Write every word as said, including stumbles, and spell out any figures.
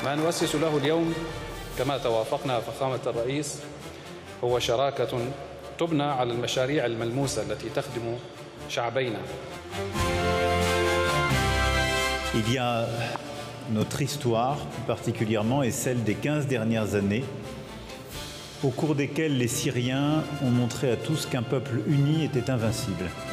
ما نؤسس له اليوم كما توافقنا فخامة الرئيس هو شراكة تبنى على المشاريع الملموسة التي تخدم شعبينا. Il y a notre histoire, plus particulièrement, et celle des quinze dernières années, au cours desquelles les Syriens ont montré à tous qu'un peuple uni était invincible.